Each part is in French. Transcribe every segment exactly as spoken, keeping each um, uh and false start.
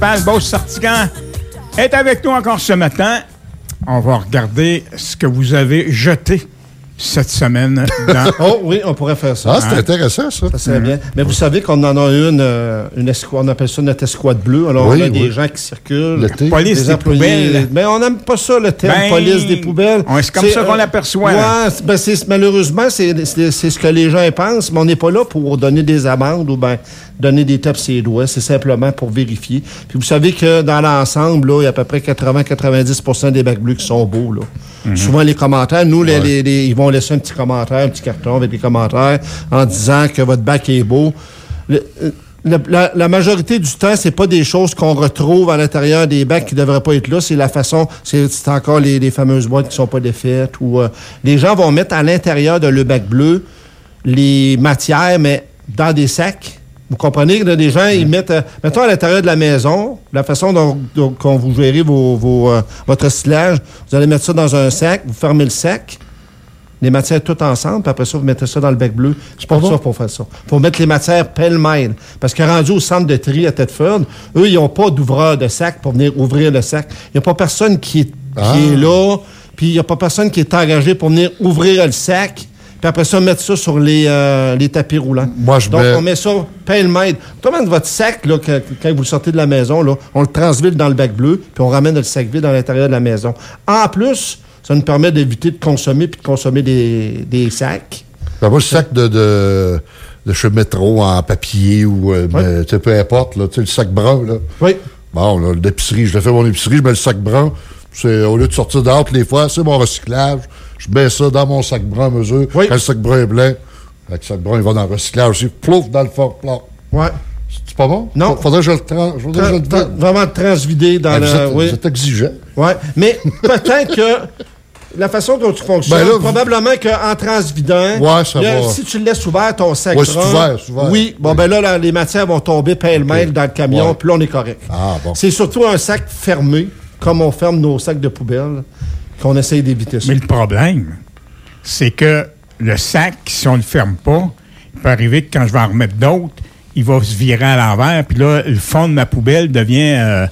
municipal Beauce-Sartiguan est avec nous encore ce matin. On va regarder ce que vous avez jeté cette semaine. Dans... Oh oui, on pourrait faire ça. Ah, c'est hein? intéressant, ça. Ça serait mmh. bien. Mais vous savez qu'on en a une, euh, une escouade, on appelle ça notre escouade bleue. Alors, oui, on a oui. des gens qui circulent. Le police des, des poubelles. Mais on n'aime pas ça, le terme ben, police des poubelles. On, c'est comme c'est, ça qu'on euh, l'aperçoit. Ouais, ben c'est, malheureusement, c'est, c'est, c'est ce que les gens pensent, mais on n'est pas là pour donner des amendes ou ben donner des tapes sur les doigts. C'est simplement pour vérifier. Puis vous savez que dans l'ensemble, là, il y a à peu près quatre-vingts à quatre-vingt-dix pour cent des bacs bleus qui sont beaux. Là. Mm-hmm. Souvent, les commentaires, nous, ouais. les, les, ils vont laisser un petit commentaire, un petit carton avec des commentaires en disant que votre bac est beau. Le, le, la, la majorité du temps, c'est pas des choses qu'on retrouve à l'intérieur des bacs qui devraient pas être là. C'est la façon, c'est, c'est encore les, les fameuses boîtes qui sont pas défaites. Ou euh, les gens vont mettre à l'intérieur de le bac bleu les matières, mais dans des sacs. Vous comprenez que là, les gens, ils mettent, euh, mettons à l'intérieur de la maison, la façon dont, dont, dont vous gérez vos, vos, euh, votre recyclage, vous allez mettre ça dans un sac, vous fermez le sac, les matières toutes ensemble, puis après ça, vous mettez ça dans le bec bleu. C'est pas ça pour faire ça. Il faut mettre les matières pêle-mêle. Parce que rendu au centre de tri à Thetford, eux, ils n'ont pas d'ouvreur de sac pour venir ouvrir le sac. Il n'y a pas personne qui est, ah. qui est là, puis il n'y a pas personne qui est engagé pour venir ouvrir le sac. Puis après ça, mettre ça sur les, euh, les tapis roulants. Moi, je Donc, mets... on met ça pêle-mêle. Comment votre sac, là, quand, quand vous le sortez de la maison, là, on le transvide dans le bac bleu, puis on ramène le sac vide à l'intérieur de la maison. En plus, ça nous permet d'éviter de consommer puis de consommer des, des sacs. Ben moi, le sac de, de, de chez Métro en papier ou euh, oui. mais, peu importe, là, le sac brun. Là. Oui. Bon, là, l'épicerie, je l'ai fait mon épicerie, je mets le sac brun. C'est, au lieu de sortir dehors toutes les fois, c'est mon recyclage. Je mets ça dans mon sac brun à mesure. Oui. Quand le sac brun est blanc, le sac brun, il va dans le recyclage aussi. Plouf, dans le fort plat. Ouais. C'est pas bon? Non. Faudrait que je le trans... Faudrait Tra- que je le... tra- vraiment transvider dans ah, le... Vous êtes, oui. vous êtes exigeant. Oui. Mais peut-être que la façon dont tu fonctionnes, ben là, probablement qu'en transvidant, ouais, ça là, va. si tu le laisses ouvert, ton sac ouais, brun... c'est ouvert, c'est ouvert. Oui. Bon, oui. ben là, là, les matières vont tomber pêle-mêle okay. dans le camion, ouais. puis là, on est correct. Ah, bon. C'est surtout un sac fermé, comme on ferme nos sacs de poubelle, qu'on essaye d'éviter ça. Mais le problème, c'est que le sac, si on ne le ferme pas, il peut arriver que quand je vais en remettre d'autres, il va se virer à l'envers, puis là, le fond de ma poubelle devient euh,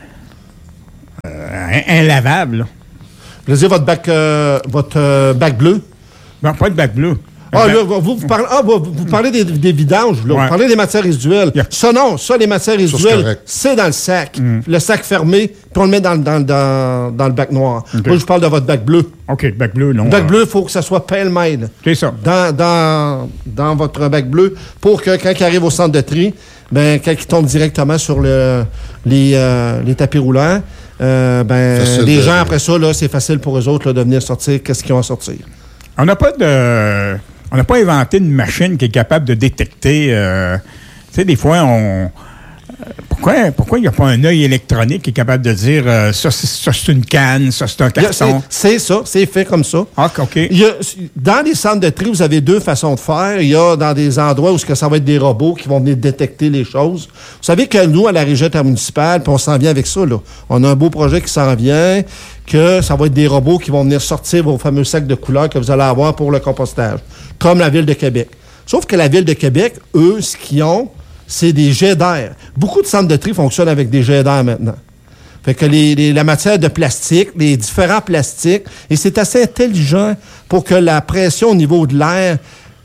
euh, inlavable. Je veux dire, votre bac, euh, votre euh, bac bleu? Non, pas de bac bleu. Ah, là, vous, vous, parlez, ah, vous, vous parlez des, des vidanges, là. Ouais. Vous parlez des matières résiduelles. Yeah. Ça, non. Ça, les matières résiduelles, c'est, c'est dans le sac. Mm. Le sac fermé, puis on le met dans, dans, dans, dans le bac noir. Okay. Moi, je parle de votre bac bleu. OK, le bac bleu, non. Le bac bleu, il faut que ça soit pêle-mêle. C'est ça. Dans, dans, dans votre bac bleu, pour que, quand il arrive au centre de tri, ben, quand il tombe directement sur le, les, euh, les tapis roulants, euh, ben, facile les gens, de... après ça, là, c'est facile pour eux autres là, de venir sortir qu'est-ce qu'ils ont à sortir. On n'a pas de... On n'a pas inventé une machine qui est capable de détecter... Euh, tu sais, des fois, on... Pourquoi pourquoi il n'y a pas un œil électronique qui est capable de dire euh, ça, c'est, ça, c'est une canne, ça, c'est un carton? C'est, c'est ça, c'est fait comme ça. Ah, OK. Il y a, dans les centres de tri, vous avez deux façons de faire. Il y a dans des endroits où ça va être des robots qui vont venir détecter les choses. Vous savez que nous, à la régie intermunicipale, puis on s'en vient avec ça, là. On a un beau projet qui s'en vient, que ça va être des robots qui vont venir sortir vos fameux sacs de couleurs que vous allez avoir pour le compostage, comme la Ville de Québec. Sauf que la Ville de Québec, eux, ce qu'ils ont, c'est des jets d'air. Beaucoup de centres de tri fonctionnent avec des jets d'air maintenant. Fait que les, les, la matière de plastique, les différents plastiques, et c'est assez intelligent pour que la pression au niveau de l'air...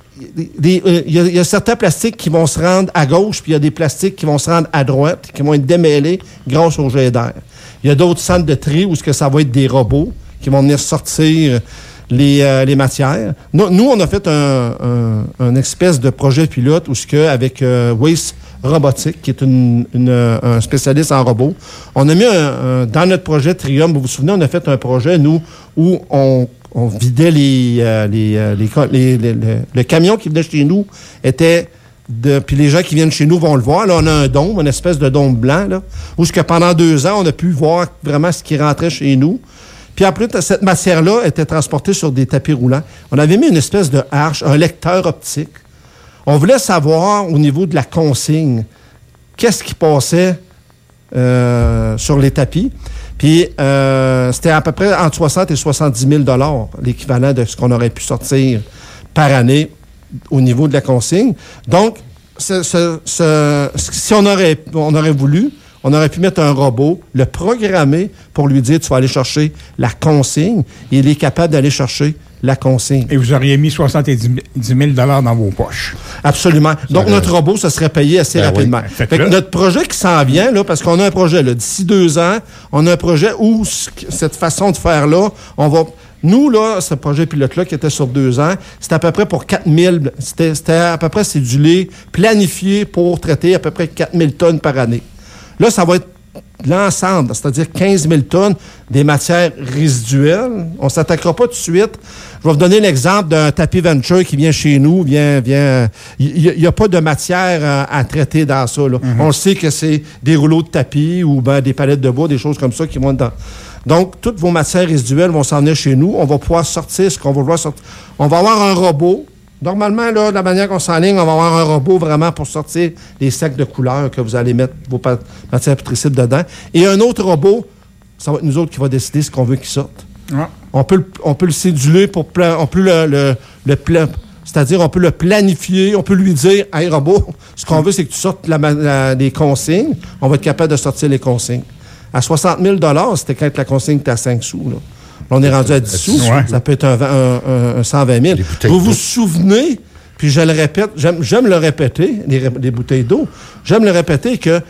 Il euh, y, y a certains plastiques qui vont se rendre à gauche, puis il y a des plastiques qui vont se rendre à droite, qui vont être démêlés grâce au jet d'air. Il y a d'autres centres de tri où ce que ça va être des robots qui vont venir sortir les, euh, les matières. Nous, nous, on a fait un, un, un espèce de projet pilote où ce que, avec euh, Waste Robotique, qui est une, une, un spécialiste en robots, on a mis un, un, dans notre projet Trium, vous vous souvenez, on a fait un projet, nous, où on, on vidait les, euh, les, euh, les, les, les, les... Le camion qui venait chez nous était... De, puis les gens qui viennent chez nous vont le voir. Là, on a un dôme, une espèce de dôme blanc, là, où ce que pendant deux ans, on a pu voir vraiment ce qui rentrait chez nous. Puis en plus, cette matière-là était transportée sur des tapis roulants. On avait mis une espèce de harche, un lecteur optique. On voulait savoir, au niveau de la consigne, qu'est-ce qui passait euh, sur les tapis. Puis euh, c'était à peu près entre soixante et soixante-dix mille dollars, l'équivalent de ce qu'on aurait pu sortir par année au niveau de la consigne. Donc, ce, ce, ce, si on aurait, on aurait voulu, On aurait pu mettre un robot, le programmer pour lui dire, tu vas aller chercher la consigne. Et il est capable d'aller chercher la consigne. Et vous auriez mis soixante-dix mille dollars dans vos poches. Absolument. Donc, Ça, notre robot, ça serait payé assez ben rapidement. oui. Fait que notre projet qui s'en vient, là, parce qu'on a un projet, là, d'ici deux ans, on a un projet où cette façon de faire-là, on va... Nous, là, ce projet pilote-là qui était sur deux ans, c'était à peu près pour quatre mille... C'était, c'était à peu près cédulé, planifié pour traiter à peu près quatre mille tonnes par année. Là, ça va être l'ensemble, c'est-à-dire quinze mille tonnes des matières résiduelles. On ne s'attaquera pas tout de suite. Je vais vous donner l'exemple d'un tapis Venture qui vient chez nous. Vient, vient, il n'y a pas de matière à, à traiter dans ça. Là. Mm-hmm. On sait que c'est des rouleaux de tapis ou ben, des palettes de bois, des choses comme ça qui vont dans. Donc, toutes vos matières résiduelles vont s'en venir chez nous. On va pouvoir sortir ce qu'on va vouloir sortir. On va avoir un robot. Normalement, là, de la manière qu'on s'enligne, on va avoir un robot vraiment pour sortir les sacs de couleurs que vous allez mettre vos matières putricides dedans. Et un autre robot, ça va être nous autres qui va décider ce qu'on veut qu'il sorte. Ouais. On peut, on peut le céduler pour plan, on peut le, le, le plan, c'est-à-dire on peut le planifier, on peut lui dire, hey robot, ce qu'on veut c'est que tu sortes la, la, les consignes. On va être capable de sortir les consignes. À soixante mille dollars, c'était quand la consigne était à cinq sous, là. On est rendu à dix sous. Ouais. Ça peut être un, un, un, un cent vingt mille. Vous vous souvenez, puis je le répète, j'aime, j'aime le répéter, les, les bouteilles d'eau, j'aime le répéter que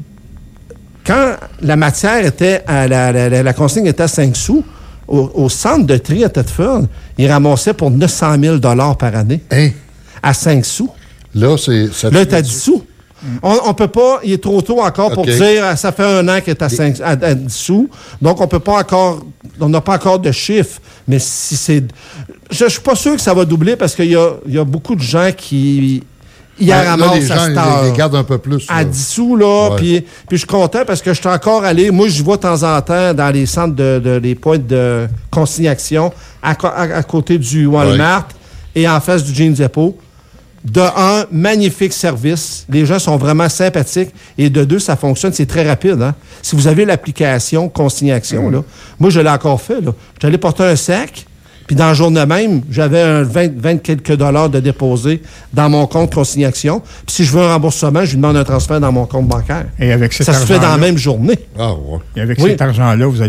quand la matière était, à la, la, la, la consigne était à cinq sous, au, au centre de tri à Thetford, ils ramassaient pour neuf cent mille dollars par année. Hein? À cinq sous. Là, c'est... Ça là, t'as dix sous. On ne peut pas, il est trop tôt encore pour okay. dire, ça fait un an qu'il est à, cinq, à, à dix sous, donc on peut pas encore, on n'a pas encore de chiffres, mais si c'est... Je ne suis pas sûr que ça va doubler parce qu'il y a, il y a beaucoup de gens qui... y ouais, ramassent les gens, à cette heure. Ils les gardent un peu plus. À là. dix sous, là, ouais. puis, puis je suis content parce que je suis encore allé, moi je vois de temps en temps dans les centres de, de les points de consignation à, à, à côté du Walmart ouais. et en face du Jean Depot. De un, magnifique service. Les gens sont vraiment sympathiques. Et de deux, ça fonctionne. C'est très rapide. Hein? Si vous avez l'application Consignation, mmh. là, moi, je l'ai encore fait. Là. J'étais allé porter un sac, puis dans le jour de même, j'avais un vingt, vingt quelques dollars de déposé dans mon compte Consignation. Puis si je veux un remboursement, je lui demande un transfert dans mon compte bancaire. Et avec cet ça se fait dans la même journée. Ah ouais. Et avec oui. cet argent-là, vous allez